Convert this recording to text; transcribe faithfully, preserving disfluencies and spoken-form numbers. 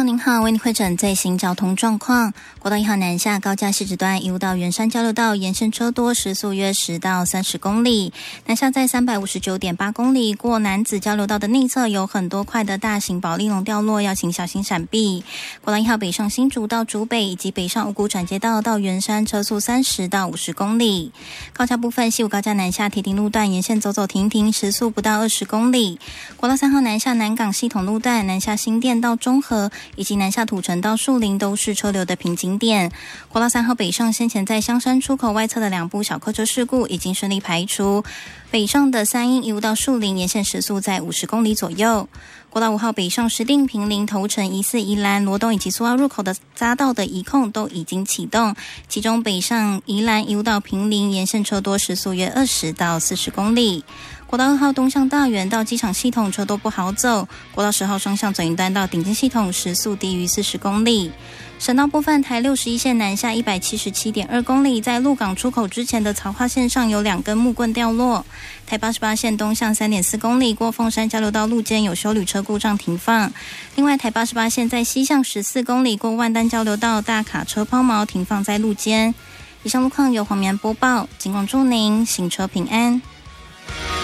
长您好，为您汇诊最新交通状况。国道一号南下高架西直段一路到圆山交流道沿线车多，时速约十到三十公里。南下在 三百五十九点八公里，过南子交流道的内侧有很多块的大型保丽龙掉落，要请小心闪避。国道一号北上新竹到竹北以及北上五股转接道到圆山，车速三十到五十公里。高架部分，西武高架南下铁顶路段沿线走走停停，时速不到二十公里。国道三号南下南港系统路段南下新店到中和以及南下土城到树林都是车流的瓶颈点。国道三号北上先前在香山出口外侧的两部小客车事故已经顺利排除，北上的三鹰一路到树林沿线时速在五十公里左右。国道五号北上石碇、坪林、头城、宜四、宜兰、罗东以及苏澳入口的匝道的移控都已经启动，其中北上宜兰一路到坪林沿线车多，时速约二十到四十公里。国道二号东向大园到机场系统车都不好走，国道十号双向转运端到顶尖系统时速低于四十公里。省道部分，台六十一线南下 一百七十七点二公里，在鹿港出口之前的曹化线上有两根木棍掉落。台八十八线东向 三点四公里，过凤山交流道路肩有休旅车故障停放。另外，台八十八线在西向十四公里，过万丹交流道大卡车抛锚停放在路肩。以上路况由黄绵播报，尽管祝您行车平安。